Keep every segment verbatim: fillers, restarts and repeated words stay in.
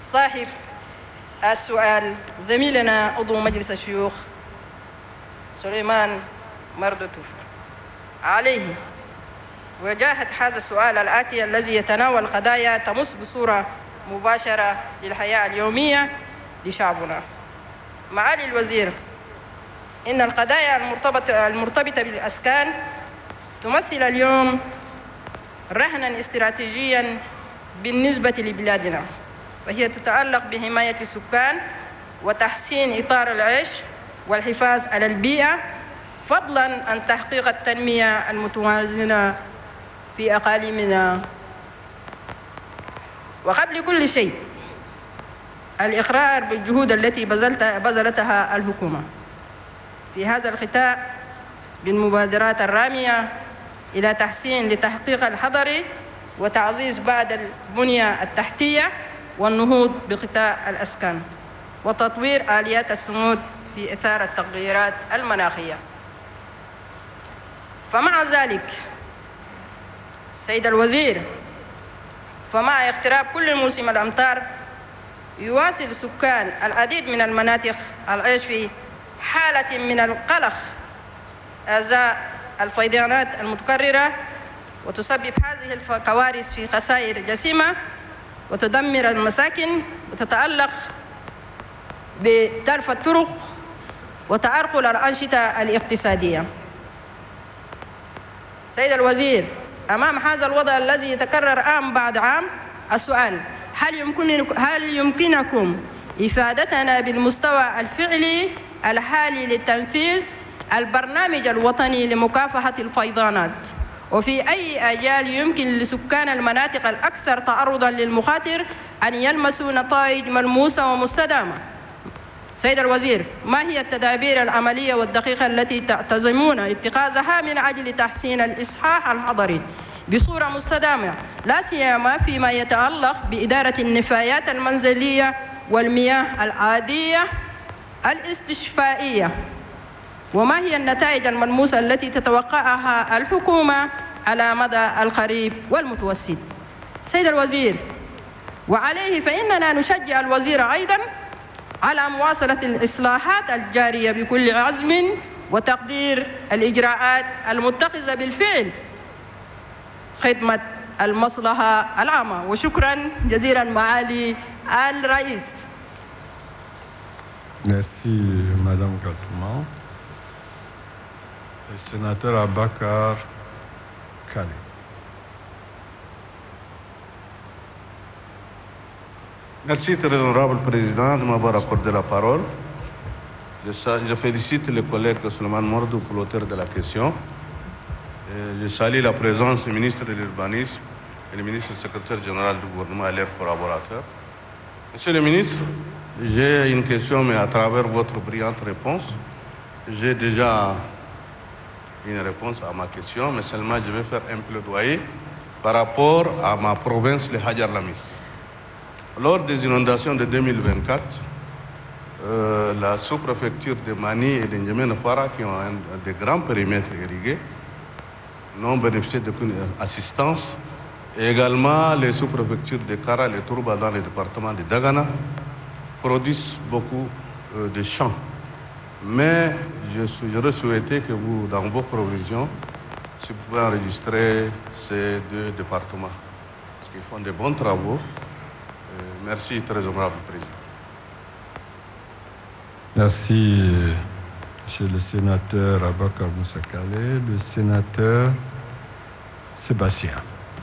صاحب السؤال زميلنا عضو مجلس الشيوخ سليمان مردو توفى عليه وجاهة هذا السؤال الآتي الذي يتناول قضايا تمس بصورة مباشرة للحياة اليومية لشعبنا. معالي الوزير، إن القضايا المرتبطة المرتبطة بالأسكان تمثل اليوم رهنا استراتيجيا بالنسبة لبلادنا، وهي تتعلق بحماية السكان وتحسين إطار العيش والحفاظ على البيئة، فضلا عن تحقيق التنمية المتوازنة في أقاليمنا. وقبل كل شيء الإقرار بالجهود التي بذلتها الحكومة في هذا الخطاء بالمبادرات الرامية إلى تحسين لتحقيق الحضري وتعزيز بعض البنية التحتية والنهوض بقطاع الأسكان وتطوير آليات الصمود في إطار التغييرات المناخية. فمع ذلك السيد الوزير، فمع اقتراب كل موسم الأمطار يواصل سكان العديد من المناطق العيش في حالة من القلق أزاء الفيضانات المتكررة، وتسبب هذه الكوارث في خسائر جسيمة وتدمر المساكن وتتعلق بتلف الطرق وتعرقل الأنشطة الاقتصادية. سيد الوزير، أمام هذا الوضع الذي يتكرر عام بعد عام، السؤال: هل يمكن هل يمكنكم إفادتنا بالمستوى الفعلي الحالي للتنفيذ البرنامج الوطني لمكافحة الفيضانات؟ وفي أي أجال يمكن لسكان المناطق الأكثر تعرضاً للمخاطر أن يلمسوا نتائج ملموسة ومستدامة؟ سيد الوزير، ما هي التدابير العملية والدقيقة التي تعتزمون اتخاذها من أجل تحسين الإصلاح الحضري بصورة مستدامة، لا سيما فيما يتعلق بإدارة النفايات المنزلية والمياه العادية الاستشفائية؟ وما هي النتائج الملموسة التي تتوقعها الحكومة على مدى القريب والمتوسط؟ سيد الوزير، وعليه فإننا نشجع الوزير أيضاً على مواصلة الإصلاحات الجارية بكل عزم وتقدير الإجراءات المتخذة بالفعل خدمة المصلحة العامة. وشكراً جزيلاً معالي الرئيس. Merci Madame Gatouma. Le sénateur Abakar Khalé. Merci très honorable président de m'avoir accordé la parole. Je, je félicite le collègue Suleiman Mordou pour l'auteur de la question. Et je salue la présence du ministre de l'Urbanisme et le ministre secrétaire général du gouvernement et leurs collaborateurs. Monsieur le ministre, j'ai une question, mais à travers votre brillante réponse, j'ai déjà une réponse à ma question, mais seulement je vais faire un plaidoyer par rapport à ma province, le Hadjar Lamis. Lors des inondations de deux mille vingt-quatre, euh, la sous-préfecture de Mani et de N'Djamena-Fara, qui ont un, des grands périmètres irrigués, n'ont bénéficié d'aucune assistance. Et également, les sous-préfectures de Kara et Tourba dans le département de Dagana produisent beaucoup euh, de champs. Mais je j'aurais souhaité que vous, dans vos provisions, si vous pouvez enregistrer ces deux départements, parce qu'ils font de bons travaux. Euh, merci, très honorable président. Merci, monsieur le sénateur Abakar Moussa Khalé. Le sénateur Sébastien.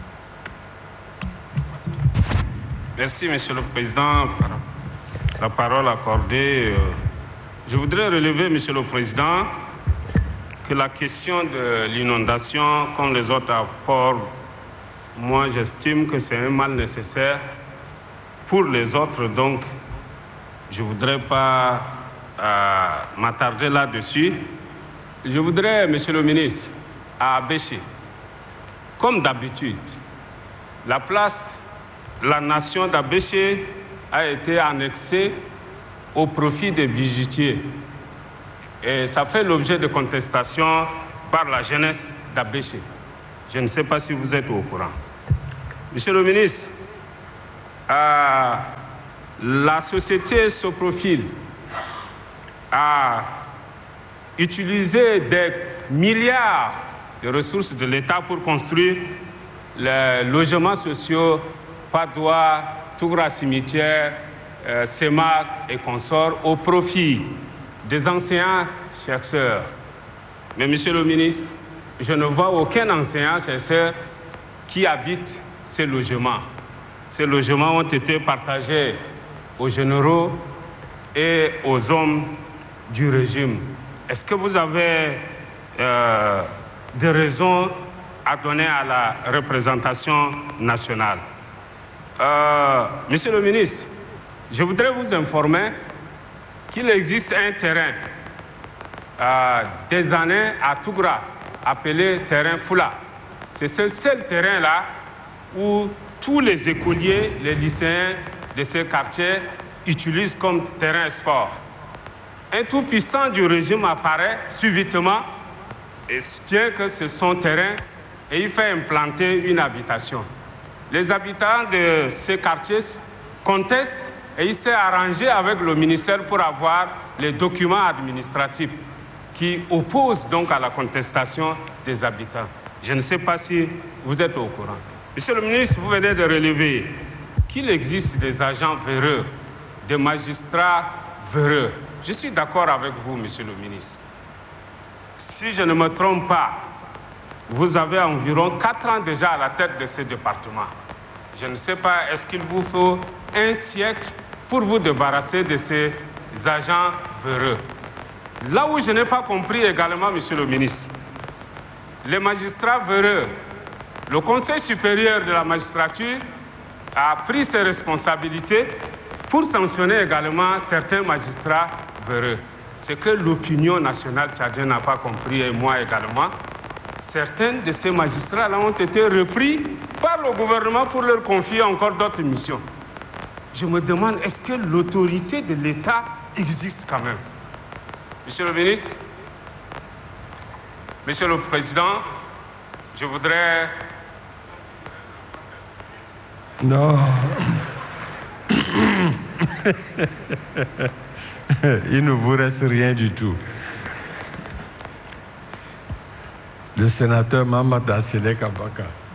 Merci, monsieur le président, pour la parole accordée. Je voudrais relever, monsieur le président, que la question de l'inondation, comme les autres apports, moi j'estime que c'est un mal nécessaire pour les autres, donc je ne voudrais pas euh, m'attarder là-dessus. Je voudrais, monsieur le ministre, à Abéché, comme d'habitude, la place, la nation d'Abéché a été annexée au profit des bijoutiers. Et ça fait l'objet de contestations par la jeunesse d'Abéché. Je ne sais pas si vous êtes au courant. Monsieur le ministre, euh, il y a eu des inondations, comme les autres apports. Moi, j'estime que c'est un mal nécessaire pour les autres, donc je ne voudrais pas m'attarder là-dessus. Je voudrais, monsieur le ministre, à Abéché, comme d'habitude, la place, la nation d'Abéché a été annexée au profit des bijoutiers. Et ça fait l'objet de contestations par la jeunesse d'Abéché. Je ne sais pas si vous êtes au courant. la société se profile à utiliser des milliards de ressources de l'État pour construire les logements sociaux, Padoua, Tougra Cimetière, euh, CEMAC et consorts au profit des enseignants chercheurs. Mais monsieur le ministre, je ne vois aucun enseignant chercheur qui habite ces logements. Ces logements ont été partagés aux généraux et aux hommes du régime. Est-ce que vous avez euh, des raisons à donner à la représentation nationale? euh, Monsieur le ministre, je voudrais vous informer qu'il existe un terrain euh, des années à Tougra, appelé terrain Foula. C'est ce seul terrain-là où tous les écoliers, les lycéens de ces quartiers utilisent comme terrain sport. Un tout-puissant du régime apparaît subitement et soutient que c'est son terrain et il fait implanter une habitation. Les habitants de ces quartiers contestent et il s'est arrangé avec le ministère pour avoir les documents administratifs qui opposent donc à la contestation des habitants. Je ne sais pas si vous êtes au courant. Monsieur le ministre, vous venez de relever qu'il existe des agents véreux, des magistrats véreux. Je suis d'accord avec vous, monsieur le ministre. Si je ne me trompe pas, vous avez environ quatre ans déjà à la tête de ce département. Je ne sais pas, est-ce qu'il vous faut un siècle pour vous débarrasser de ces agents véreux? Là où je n'ai pas compris également, monsieur le ministre, les magistrats véreux, le Conseil supérieur de la magistrature a pris ses responsabilités pour sanctionner également certains magistrats véreux. Ce que l'opinion nationale tchadienne n'a pas compris, et moi également, certains de ces magistrats-là ont été repris par le gouvernement pour leur confier encore d'autres missions. Je me demande, est-ce que l'autorité de l'État existe quand même? Monsieur le ministre, Monsieur le Président, je voudrais... Non. Il ne vous reste rien du tout. Le sénateur Mamad Asselek Abaka.